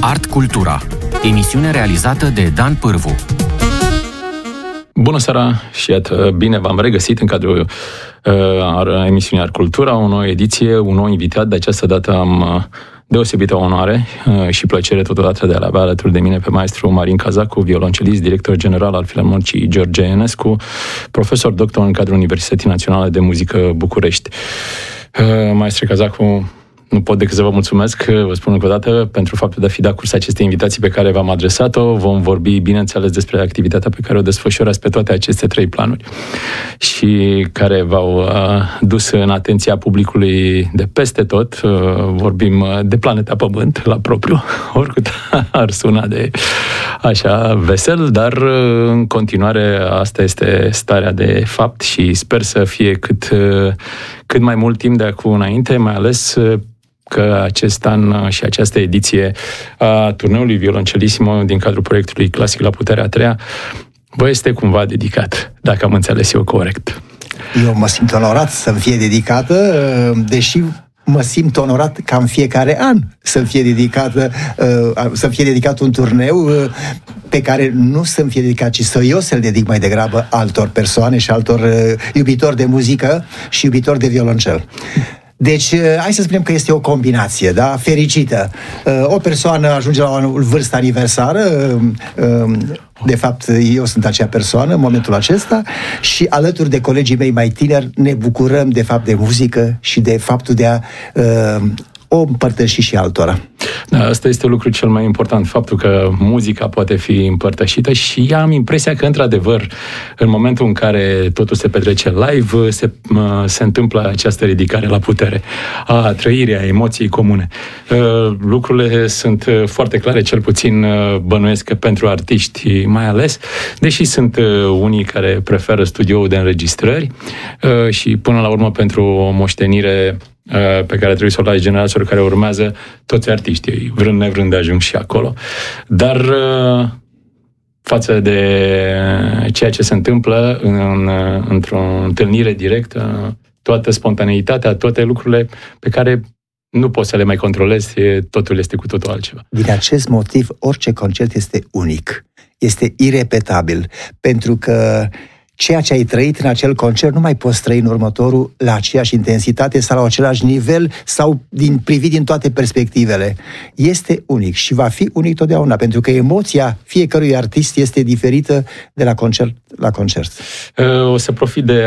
Art Cultura, emisiune realizată de Dan Pârvu. Bună seara și iată, bine v-am regăsit în cadrul emisiunii Art Cultura, o nouă ediție, un nou invitat. De această dată am deosebită onoare și plăcere totodată de a avea alături de mine pe maestru Marin Cazacu, violoncelist, director general al Filarmonicii George Enescu, profesor doctor în cadrul Universității Naționale de Muzică București. Maestre Cazacu, nu pot decât să vă mulțumesc, vă spun încă o dată, pentru faptul de a fi dat curs acestei invitații pe care v-am adresat-o. Vom vorbi, bineînțeles, despre activitatea pe care o desfășurați pe toate aceste 3 planuri și care v-au dus în atenția publicului de peste tot. Vorbim de planeta Pământ, la propriu, oricât ar suna de așa vesel, dar în continuare asta este starea de fapt și sper să fie cât mai mult timp de acum înainte, mai ales că acest an și această ediție a turneului Violoncelissimo din cadrul proiectului Clasic la puterea a treia vă este cumva dedicat, dacă am înțeles eu corect. Eu mă simt onorat să-mi fie dedicată, deși mă simt onorat ca în fiecare an să-mi fie dedicat un turneu pe care nu să-mi fie dedicat, ci să-l dedic mai degrabă altor persoane și altor iubitori de muzică și iubitori de violoncel. Deci, hai să spunem că este o combinație, da? Fericită. O persoană ajunge la o vârstă aniversară, de fapt, eu sunt acea persoană în momentul acesta și alături de colegii mei mai tineri ne bucurăm de fapt de muzică și de faptul de a o împărtăși și altora. Da, asta este lucrul cel mai important, faptul că muzica poate fi împărtășită și am impresia că, într-adevăr, în momentul în care totul se petrece live, se întâmplă această ridicare la putere a trăirii, a emoției comune. Lucrurile sunt foarte clare, cel puțin bănuiesc că pentru artiști mai ales, deși sunt unii care preferă studioul de înregistrări și, până la urmă, pentru o moștenire pe care trebuie să o lași generațiilor care urmează, toți artiștii, vrând nevrând, ajung și acolo. Dar față de ceea ce se întâmplă într-o întâlnire directă, toată spontaneitatea, toate lucrurile pe care nu poți să le mai controlezi, totul este cu totul altceva. Din acest motiv, orice concert este unic, este irepetabil, pentru că ceea ce ai trăit în acel concert nu mai poți trăi în următorul la aceeași intensitate sau la același nivel sau privit din toate perspectivele. Este unic și va fi unic totdeauna, pentru că emoția fiecărui artist este diferită de la concert la concert. O să profit de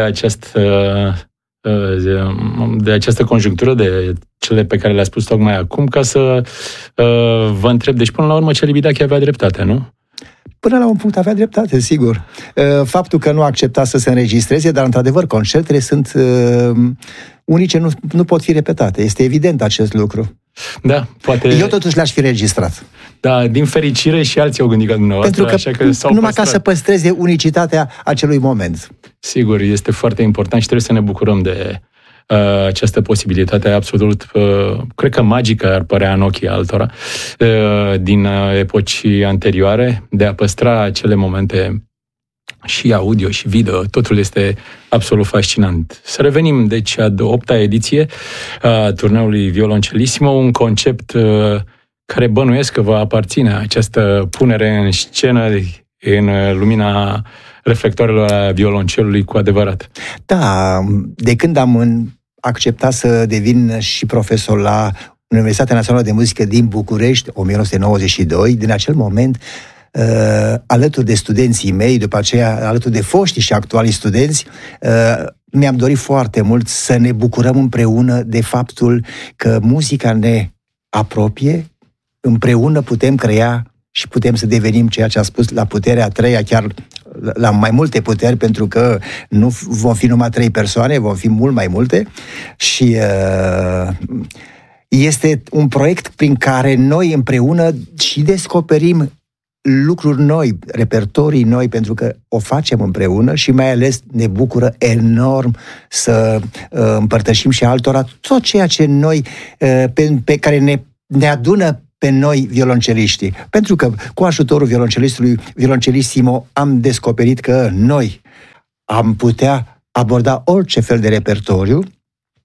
această conjunctură, de cele pe care le-a spus tocmai acum, ca să vă întreb, deci până la urmă Celibidache avea dreptate, nu? Până la un punct avea dreptate, sigur. Faptul că nu accepta să se înregistreze, dar într-adevăr concertele sunt unice, nu pot fi repetate. Este evident acest lucru. Da, poate. Eu totuși le-aș fi registrat. Da, din fericire și alții au gândit ca dumneavoastră. Pentru că, așa că numai ca să păstreze unicitatea acelui moment. Sigur, este foarte important și trebuie să ne bucurăm de această posibilitate absolut, cred că magică ar părea în ochii altora, din epoci anterioare, de a păstra acele momente și audio și video. Totul este absolut fascinant. Să revenim, deci, a 8-a ediție a turneului Violoncelissimo, un concept care bănuiesc că vă aparține, această punere în scenă în lumina reflectoarelor a violoncelului cu adevărat. Da, de când am acceptat să devin și profesor la Universitatea Națională de Muzică din București, 1992, din acel moment, alături de studenții mei, după aceea alături de foștii și actualii studenți, mi-am dorit foarte mult să ne bucurăm împreună de faptul că muzica ne apropie, împreună putem crea și putem să devenim ceea ce a spus la puterea a treia, chiar la mai multe puteri, pentru că nu vom fi numai 3 persoane, vom fi mult mai multe și este un proiect prin care noi împreună și descoperim lucruri noi, repertorii noi, pentru că o facem împreună și mai ales ne bucură enorm să împărtășim și altora tot ceea ce noi, pe care ne adună pe noi violonceliștii. Pentru că cu ajutorul violoncelistului Violoncelissimo am descoperit că noi am putea aborda orice fel de repertoriu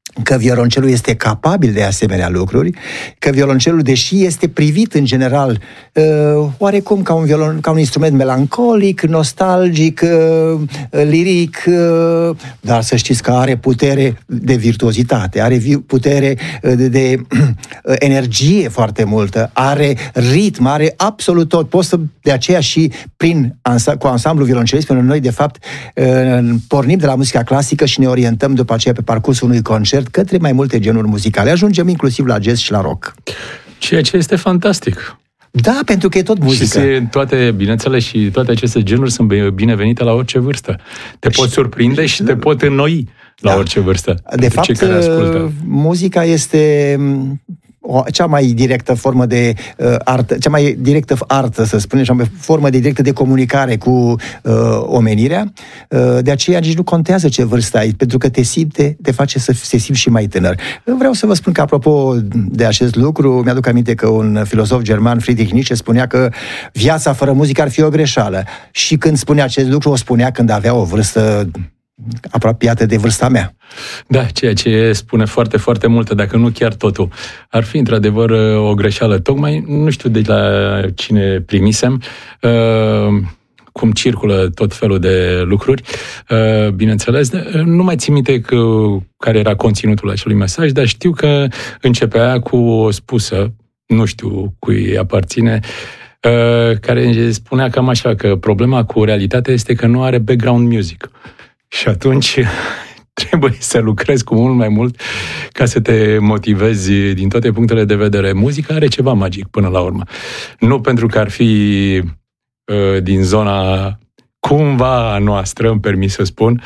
că violoncelul este capabil de asemenea lucruri, că violoncelul, deși este privit în general oarecum ca un instrument melancolic, nostalgic, liric, dar să știți că are putere de virtuozitate, are putere de energie foarte multă, are ritm, are absolut tot. De aceea și cu ansamblul violoncelist, pentru noi, de fapt, pornim de la muzica clasică și ne orientăm după aceea pe parcursul unui concert către mai multe genuri muzicale. Ajungem inclusiv la jazz și la rock. Ceea ce este fantastic. Da, pentru că e tot muzică. Și bineînțeles, și toate aceste genuri sunt binevenite la orice vârstă. Te pot surprinde și te pot înnoi la orice vârstă. De fapt, muzica este cea mai directă formă de artă, cea mai directă artă, să spunem, cea mai formă de directă de comunicare cu omenirea. De aceea nici nu contează ce vârstă ai, pentru că te face să te simți și mai tânăr. Vreau să vă spun că, apropo de acest lucru, mi-aduc aminte că un filozof german, Friedrich Nietzsche, spunea că viața fără muzică ar fi o greșeală. Și când spunea acest lucru, o spunea când avea o vârstă apropiată de vârsta mea. Da, ceea ce spune foarte, foarte multe, dacă nu chiar totul. Ar fi într-adevăr o greșeală. Tocmai, nu știu de la cine primisem, cum circulă tot felul de lucruri, bineînțeles. Nu mai țin minte care era conținutul acelui mesaj, dar știu că începea cu o spusă, nu știu cui aparține, care spunea cam așa, că problema cu realitatea este că nu are background music. Și atunci trebuie să lucrezi cu mult mai mult ca să te motivezi din toate punctele de vedere. Muzica are ceva magic până la urmă. Nu pentru că ar fi din zona cumva noastră, îmi permis să spun,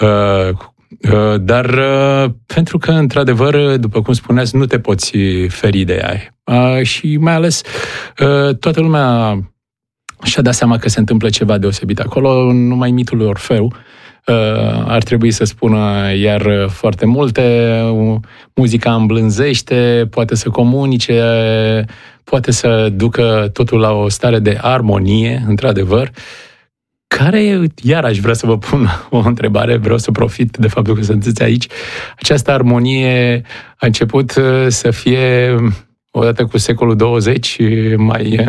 dar pentru că, într-adevăr, după cum spuneați, nu te poți feri de ea. Și mai ales toată lumea și-a dat seama că se întâmplă ceva deosebit acolo, numai mitul Orfeu ar trebui să spună iar foarte multe. Muzica îmblânzește, poate să comunice, poate să ducă totul la o stare de armonie, într-adevăr, care, iar aș vrea să vă pun o întrebare, vreau să profit de faptul că sunteți aici. Această armonie a început să fie, odată cu secolul 20, mai,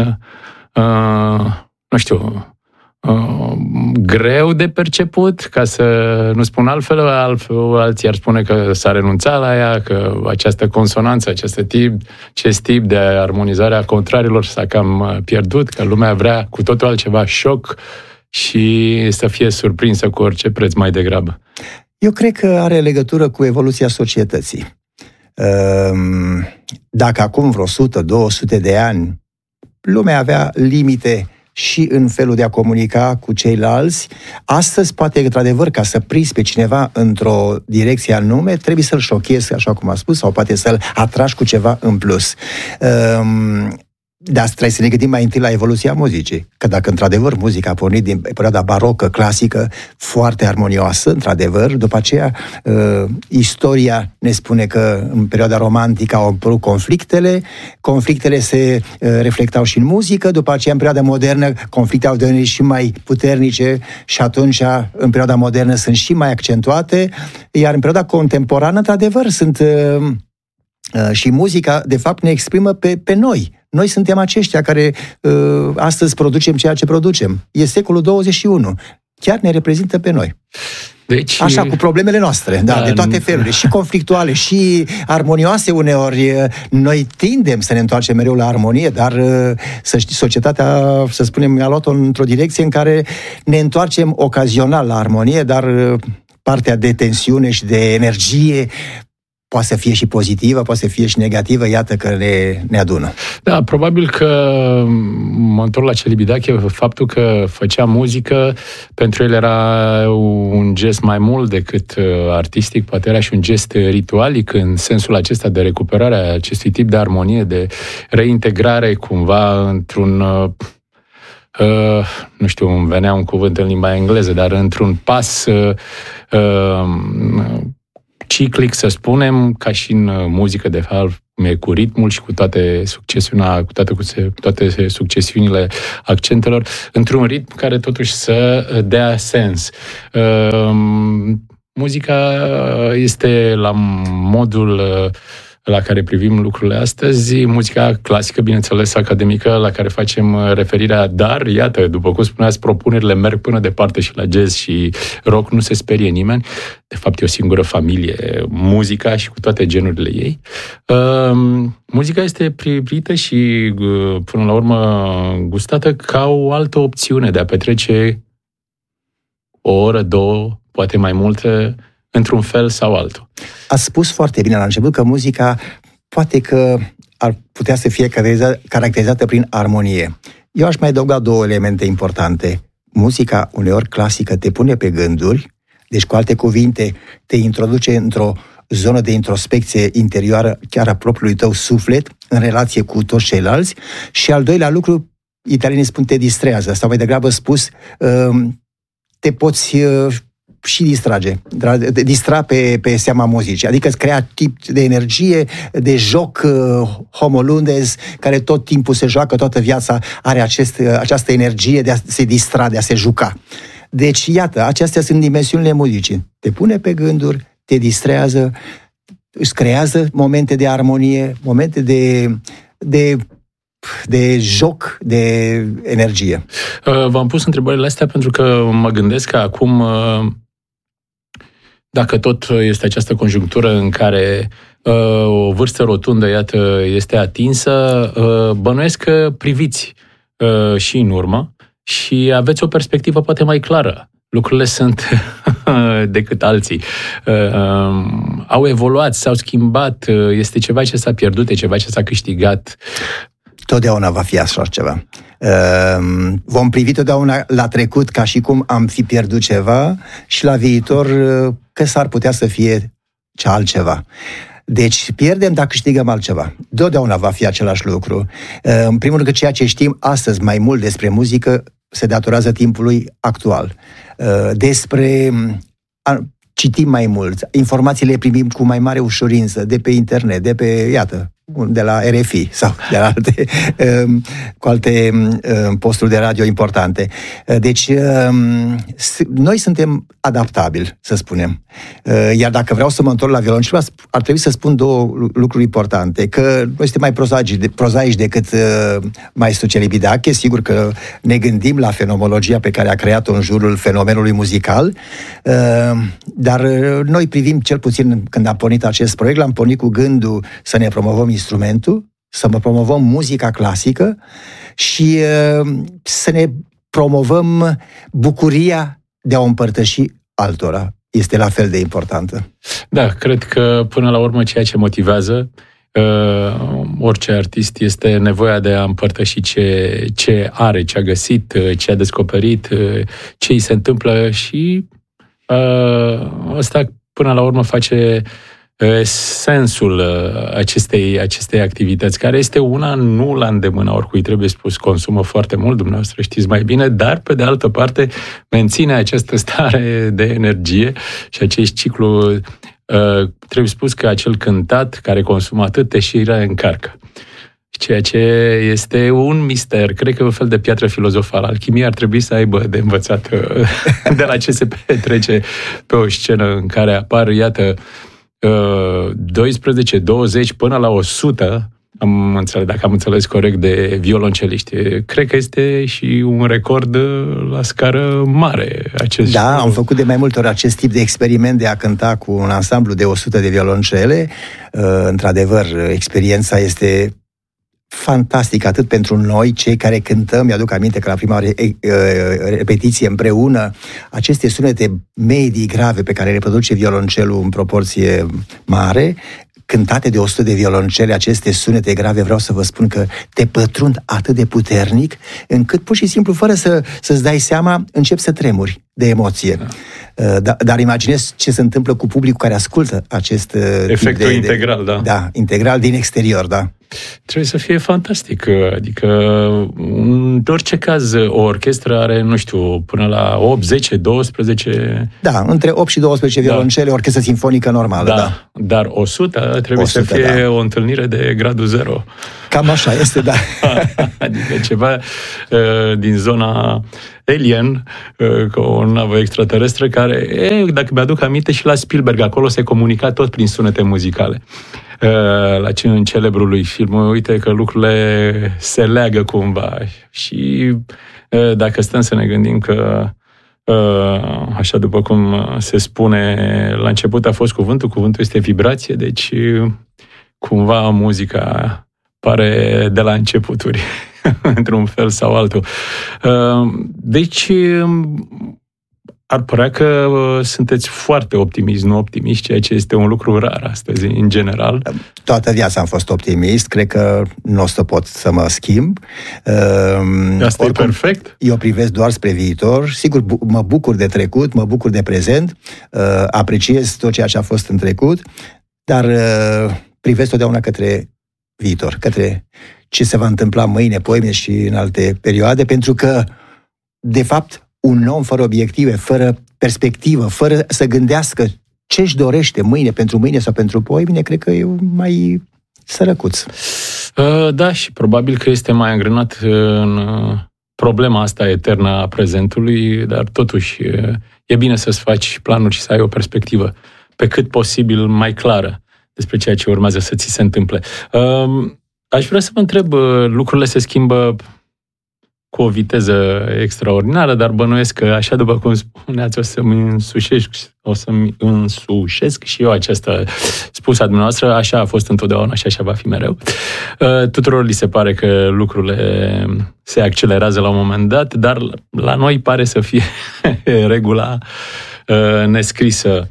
nu știu, greu de perceput, ca să nu spun altfel, alții ar spune că s-a renunțat la ea, că această consonanță, acest tip de armonizare a contrarilor s-a cam pierdut, că lumea vrea cu totul altceva, șoc, și să fie surprinsă cu orice preț mai degrabă. Eu cred că are legătură cu evoluția societății. Dacă acum vreo 100-200 de ani lumea avea limite și în felul de a comunica cu ceilalți, astăzi, poate, într-adevăr, ca să prinzi pe cineva într-o direcție anume, trebuie să-l șochezi, așa cum a spus, sau poate să-l atragi cu ceva în plus. Dar trebuie să ne gândim mai întâi la evoluția muzicii. Că dacă, într-adevăr, muzica a pornit din perioada barocă, clasică, foarte armonioasă, într-adevăr, după aceea, istoria ne spune că în perioada romantică au apărut conflictele se reflectau și în muzică, după aceea, în perioada modernă, conflictele au devenit și mai puternice și atunci, în perioada modernă, sunt și mai accentuate, iar în perioada contemporană, într-adevăr, sunt... și muzica, de fapt, ne exprimă pe noi. Noi suntem aceștia care astăzi producem ceea ce producem. E secolul 21. Chiar ne reprezintă pe noi. Deci, așa, cu problemele noastre, da, de toate felurile, și conflictuale, și armonioase uneori. Noi tindem să ne întoarcem mereu la armonie, dar să știți, societatea, să spunem, a luat-o într-o direcție în care ne întoarcem ocazional la armonie, dar partea de tensiune și de energie poate să fie și pozitivă, poate să fie și negativă, iată că ne adună. Da, probabil că mă întorc la Celibidache, faptul că făcea muzică, pentru el era un gest mai mult decât artistic, poate era și un gest ritualic în sensul acesta de recuperare a acestui tip de armonie, de reintegrare cumva într-un... nu știu, îmi venea un cuvânt în limba engleză, dar într-un pas ciclic, să spunem, ca și în muzică, de fapt, cu ritmul și cu toate succesiunile accentelor, într-un ritm care totuși să dea sens. Muzica este la modul la care privim lucrurile astăzi, muzica clasică, bineînțeles, academică, la care facem referirea, dar, iată, după cum spuneați, propunerile merg până departe și la jazz și rock, nu se sperie nimeni. De fapt, e o singură familie, muzica și cu toate genurile ei. Muzica este privită și, până la urmă, gustată ca o altă opțiune de a petrece o oră, două, poate mai multe, într-un fel sau altul. Ați spus foarte bine la început că muzica poate că ar putea să fie caracterizată prin armonie. Eu aș mai adăuga două elemente importante. Muzica, uneori clasică, te pune pe gânduri, deci, cu alte cuvinte, te introduce într-o zonă de introspecție interioară chiar a propriului tău suflet, în relație cu toți ceilalți. Și al doilea lucru, italienii spun, te distrează, sau mai degrabă spus, te poți și distra pe seama muzicii. Adică îți crea tip de energie, de joc homolundes, care tot timpul se joacă, toată viața are această energie de a se distra, de a se juca. Deci, iată, acestea sunt dimensiunile muzicii. Te pune pe gânduri, te distrează, își creează momente de armonie, momente de joc, de energie. V-am pus întrebările astea pentru că mă gândesc că acum, dacă tot este această conjunctură în care o vârstă rotundă, iată, este atinsă, bănuiesc că priviți și în urmă și aveți o perspectivă poate mai clară. Lucrurile sunt decât alții. Au evoluat, s-au schimbat, este ceva ce s-a pierdut, e ceva ce s-a câștigat. Totdeauna va fi așa ceva. Vom privi totdeauna la trecut ca și cum am fi pierdut ceva și la viitor că s-ar putea să fie altceva. Deci pierdem, dar câștigăm altceva. Totdeauna va fi același lucru. În primul rând că ceea ce știm astăzi mai mult despre muzică se datorează timpului actual. Citim mai mult, informațiile primim cu mai mare ușurință de pe internet, de la RFI sau de la cu alte posturi de radio importante. Deci, noi suntem adaptabili, să spunem. Iar dacă vreau să mă întorc la violoncel, ar trebui să spun două lucruri importante. Că noi suntem mai prozaici decât maestru Celibidache. Sigur că ne gândim la fenomenologia pe care a creat-o în jurul fenomenului muzical, dar noi privim, cel puțin când am pornit acest proiect, l-am pornit cu gândul să ne promovăm instrumentul, să promovăm muzica clasică și să ne promovăm bucuria de a o împărtăși altora. Este la fel de importantă. Da, cred că până la urmă ceea ce motivează orice artist este nevoia de a împărtăși ce are, ce a găsit, ce a descoperit, ce îi se întâmplă și ăsta până la urmă face sensul acestei activități, care este una nu la îndemâna oricui, trebuie spus, consumă foarte mult, dumneavoastră știți mai bine, dar pe de altă parte menține această stare de energie și acest ciclu, trebuie spus că acel cântat care consumă atât te și încarcă. Ceea ce este un mister, cred că e un fel de piatră filozofală. Alchimia ar trebui să aibă de învățat de la ce se petrece pe o scenă în care apar, iată, 12, 20 până la 100, dacă am înțeles corect, de violonceliști. Cred că este și un record la scară mare. Da, am făcut de mai multe ori acest tip de experiment de a cânta cu un ansamblu de 100 de violoncele. Într-adevăr, experiența este fantastic, atât pentru noi, cei care cântăm. Mi-aduc aminte că la prima repetiție împreună, aceste sunete medii grave pe care le produce violoncelul în proporție mare, cântate de 100 de violoncele, aceste sunete grave, vreau să vă spun că te pătrund atât de puternic, încât pur și simplu, fără să-ți dai seama, începi să tremuri de emoție. Dar imaginez ce se întâmplă cu publicul care ascultă acest efectul integral, da. Da, integral din exterior, da. Trebuie să fie fantastic, adică în orice caz o orchestră are, nu știu, până la 8, 10, 12... Da, între 8 și 12 violoncele, orchestră sinfonică normală, da. Dar 100 trebuie 100, să fie o întâlnire de gradul 0. Cam așa este, da. Adică ceva din zona Alien, cu o navă extraterestră care, dacă mi-aduc aminte, și la Spielberg, acolo se comunica tot prin sunete muzicale. În celebrul lui film, uite că lucrurile se leagă cumva și dacă stăm să ne gândim că așa după cum se spune, la început a fost cuvântul este vibrație, deci cumva muzica pare de la începuturi, într-un fel sau altul. Deci ar părea că sunteți foarte optimiști, nu optimiști, ceea ce este un lucru rar astăzi, în general. Toată viața am fost optimist, cred că nu o să pot să mă schimb. Asta oricum, e perfect. Eu privesc doar spre viitor, sigur mă bucur de trecut, mă bucur de prezent, apreciez tot ceea ce a fost în trecut, dar privesc totdeauna către viitor, către ce se va întâmpla mâine, poimine și în alte perioade, pentru că, de fapt, un om fără obiective, fără perspectivă, fără să gândească ce își dorește mâine pentru mâine sau pentru poimine, cred că e mai sărăcuț. Da, și probabil că este mai angrenat în problema asta eternă a prezentului, dar totuși e bine să-ți faci planuri și să ai o perspectivă pe cât posibil mai clară despre ceea ce urmează să ți se întâmple. Aș vrea să vă întreb, lucrurile se schimbă cu o viteză extraordinară, dar bănuiesc că, așa după cum spuneați, o să-mi însușesc și eu această spusă a dumneavoastră, așa a fost întotdeauna și așa va fi mereu. Tuturor li se pare că lucrurile se accelerează la un moment dat, dar la noi pare să fie regula nescrisă.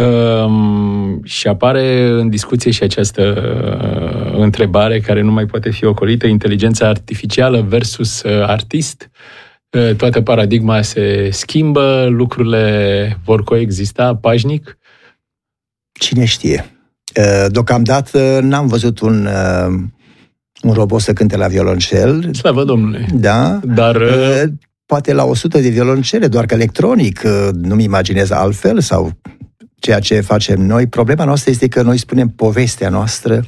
Și apare în discuție și această întrebare care nu mai poate fi ocolită: inteligența artificială versus artist. Toată paradigma se schimbă, lucrurile vor coexista pașnic? Cine știe? Deocamdată n-am văzut un robot să cânte la violoncel. Slavă Domnului! Da, dar poate la 100 de violoncele, doar că electronic, nu-mi imaginez altfel, sau ceea ce facem noi. Problema noastră este că noi spunem povestea noastră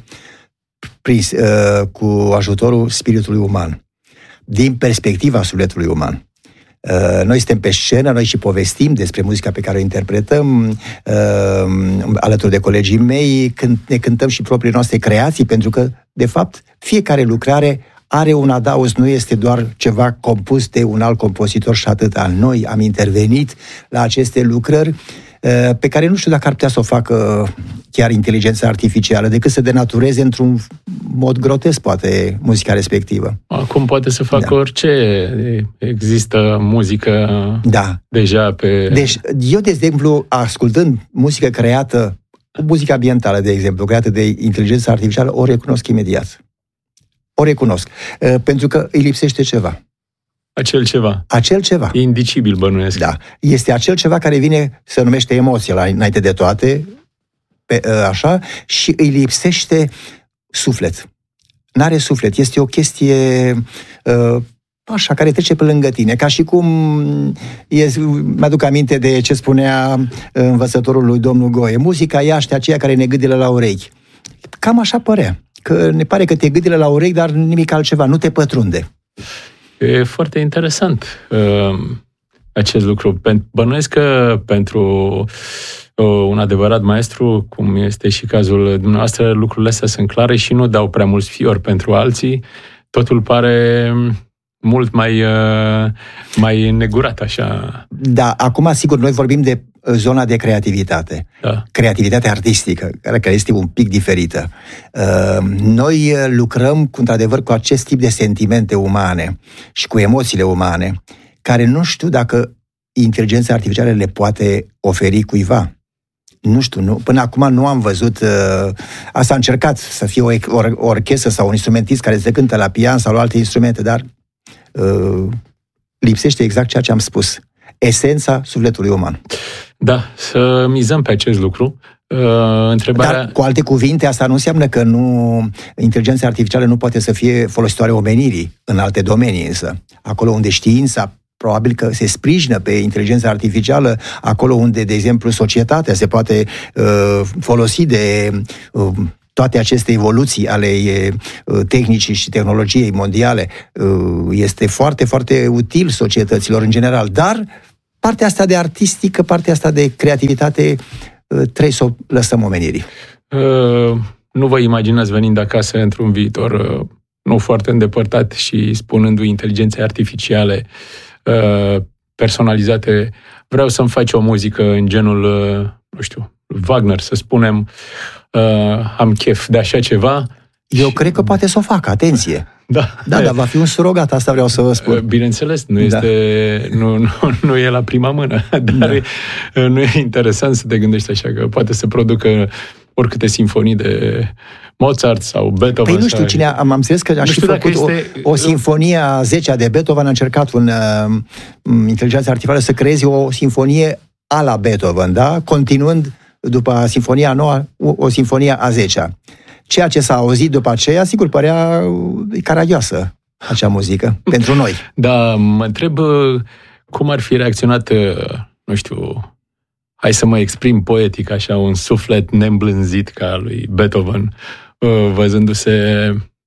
cu ajutorul spiritului uman, din perspectiva sufletului uman. Noi suntem pe scenă, noi și povestim despre muzica pe care o interpretăm alături de colegii mei, când ne cântăm și propriile noastre creații, pentru că, de fapt, fiecare lucrare are un adaos, nu este doar ceva compus de un alt compozitor și atâta. Noi am intervenit la aceste lucrări pe care nu știu dacă ar putea să o facă chiar inteligența artificială, decât să denatureze într-un mod grotesc, poate, muzica respectivă. Acum poate să facă orice. Există muzică deja pe... Deci, eu, de exemplu, ascultând muzică creată, muzică ambientală, de exemplu, creată de inteligența artificială, o recunosc imediat. O recunosc. Pentru că îi lipsește ceva. Acel ceva. Acel ceva. E indicibil, bănuiesc. Da. Este acel ceva care vine, se numește emoție, înainte de toate, așa, și îi lipsește suflet. N-are suflet. Este o chestie așa, care trece pe lângă tine. Ca și cum, mi-aduc aminte de ce spunea învățătorul lui domnul Goe. Muzica e aceea care ne gâdilă la urechi. Cam așa părea. Că ne pare că te gâdilă la urechi, dar nimic altceva. Nu te pătrunde. E foarte interesant acest lucru. Bănuiesc că pentru un adevărat maestru, cum este și cazul dumneavoastră, lucrurile astea sunt clare și nu dau prea mulți fiori pentru alții. Totul pare mult mai negurat, așa. Da, acum, sigur, noi vorbim de zona de creativitate. Da. Creativitatea artistică, care este un pic diferită. Noi lucrăm, într-adevăr, cu acest tip de sentimente umane și cu emoțiile umane, care nu știu dacă inteligența artificială le poate oferi cuiva. Nu știu, până acum nu am văzut... Asta a încercat să fie o orchestră sau un instrumentist care se cântă la pian sau la alte instrumente, dar lipsește exact ceea ce am spus. Esența sufletului uman. Da, să mizăm pe acest lucru. Întrebarea... Dar, cu alte cuvinte, asta nu înseamnă că inteligența artificială nu poate să fie folositoare omenirii în alte domenii, însă. Acolo unde știința probabil că se sprijină pe inteligența artificială, acolo unde, de exemplu, societatea se poate folosi de toate aceste evoluții ale tehnicii și tehnologiei mondiale este foarte, foarte util societăților în general, dar partea asta de artistică, partea asta de creativitate trebuie să o lăsăm omenirii. Nu vă imaginați venind acasă într-un viitor nu foarte îndepărtat și spunându-i inteligenței artificiale personalizate, vreau să-mi faci o muzică în genul, nu știu, Wagner, să spunem, am chef de așa ceva. Eu cred că poate să o facă, atenție. Da, dar va fi un surogat, asta vreau să vă spun. Bineînțeles, nu este, nu e la prima mână, dar nu e interesant să te gândești așa, că poate să producă oricâte simfonii de Mozart sau Beethoven. Păi nu știu cine, am înțeles că a și făcut o sinfonie a 10-a de Beethoven, a încercat inteligența artificială să creeze o sinfonie a la Beethoven, da? Continuând după sinfonia nouă, o sinfonie a 10-a. Ceea ce s-a auzit după aceea, sigur, părea caragioasă acea muzică, pentru noi. Da, mă întreb cum ar fi reacționat, nu știu, hai să mă exprim poetic, așa, un suflet neîmblânzit ca lui Beethoven, văzându-se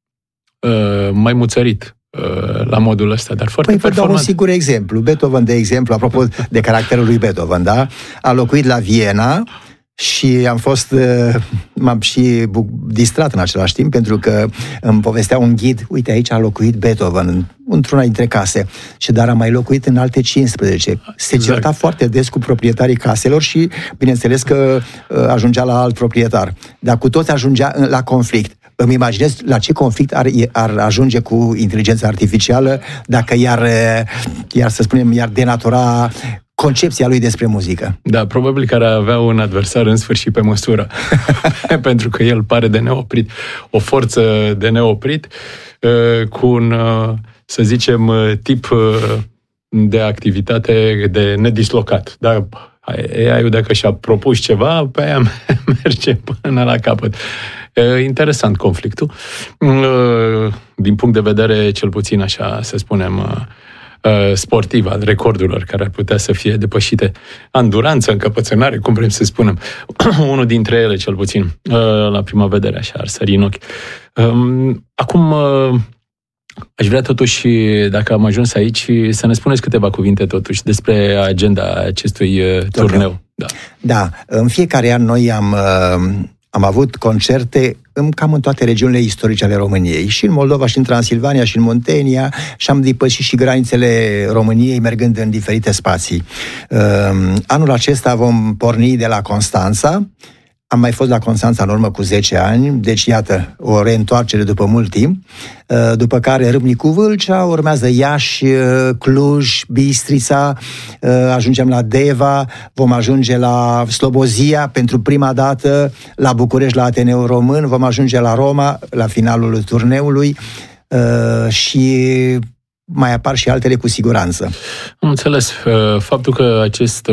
mai muțărit la modul ăsta, dar foarte performant. Vă dau un sigur exemplu. Beethoven, de exemplu, apropo de caracterul lui Beethoven, da? A locuit la Viena și m-am și distrat în același timp, pentru că îmi povestea un ghid, uite, aici a locuit Beethoven, într-una dintre case, dar a mai locuit în alte 15. Se certa foarte des cu proprietarii caselor și, bineînțeles că ajungea la alt proprietar. Dar cu toți ajungea la conflict. Îmi imaginez la ce conflict ar ajunge cu inteligența artificială dacă să spunem, iar denatura concepția lui despre muzică. Da, probabil că ar avea un adversar în sfârșit pe măsură. Pentru că el pare de neoprit. O forță de neoprit cu un, să zicem, tip de activitate de nedislocat. Da, AI-ul, dacă și-a propus ceva, pe aia merge până la capăt. Interesant conflictul. Din punct de vedere, cel puțin așa, să spunem, sportiv, al recordurilor care ar putea să fie depășite. Anduranță, încăpățânare, cum vrem să spunem. Unul dintre ele, cel puțin, la prima vedere, așa, ar sări în ochi. Acum, aș vrea totuși, dacă am ajuns aici, să ne spuneți câteva cuvinte totuși despre agenda acestui turneu. Da, în fiecare an noi am avut concerte cam în toate regiunile istorice ale României, și în Moldova, și în Transilvania, și în Muntenia, și am depășit și granițele României mergând în diferite spații. Anul acesta vom porni de la Constanța. Am mai fost la Constanța în urmă cu 10 ani, deci iată, o reîntoarcere după mult timp, după care Râmnicu Vâlcea, urmează Iași, Cluj, Bistrița, ajungem la Deva, vom ajunge la Slobozia pentru prima dată, la București, la Ateneul Român, vom ajunge la Roma, la finalul turneului și mai apar și altele cu siguranță. Am înțeles. Faptul că acest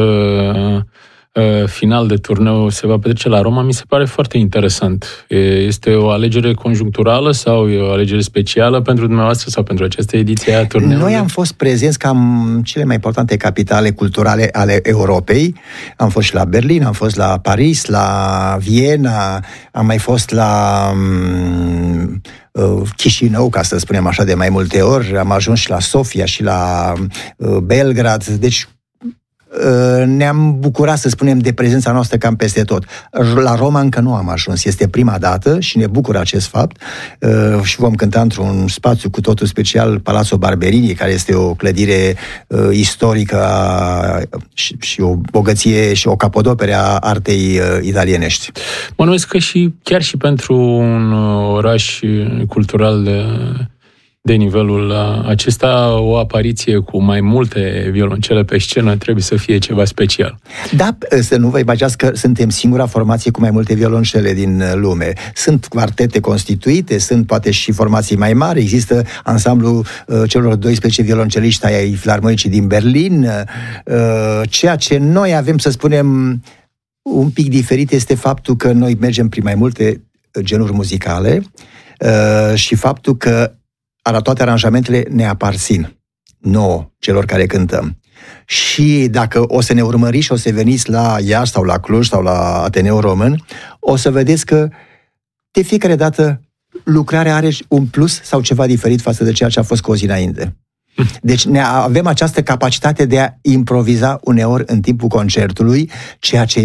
final de turneu se va petrece la Roma, mi se pare foarte interesant. Este o alegere conjuncturală sau e o alegere specială pentru dumneavoastră sau pentru această ediție a turneului? Noi am fost prezenți cam cele mai importante capitale culturale ale Europei. Am fost și la Berlin, am fost la Paris, la Viena, am mai fost la Chișinău, ca să spunem așa, de mai multe ori. Am ajuns și la Sofia și la Belgrad. Deci ne-am bucurat, să spunem, de prezența noastră cam peste tot. La Roma încă nu am ajuns. Este prima dată și ne bucură acest fapt. Și vom cânta într-un spațiu cu totul special, Palazzo Barberini, care este o clădire istorică și o bogăție și o capodopere a artei italienești. Mă numesc că chiar și pentru un oraș cultural de nivelul acesta, o apariție cu mai multe violoncele pe scenă trebuie să fie ceva special. Da, să nu vă imaginați că suntem singura formație cu mai multe violoncele din lume. Sunt quartete constituite, sunt poate și formații mai mari, există ansamblul celor 12 violonceliști ai Filarmonicii din Berlin. Ceea ce noi avem, să spunem, un pic diferit este faptul că noi mergem prin mai multe genuri muzicale și faptul că toate aranjamentele ne aparțin nouă, celor care cântăm. Și dacă o să ne urmăriți și o să veniți la Iași sau la Cluj sau la Ateneul Român, o să vedeți că de fiecare dată lucrarea are un plus sau ceva diferit față de ceea ce a fost cu o zi înainte. Deci avem această capacitate de a improviza uneori în timpul concertului, ceea ce